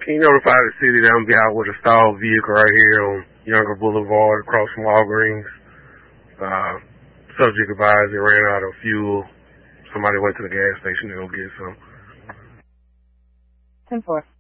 Can you notify the city that I'm gonna be out with a stalled vehicle right here on Younger Boulevard across from Walgreens? Subject advised it ran out of fuel. Somebody went to the gas station to go get some. 10-4.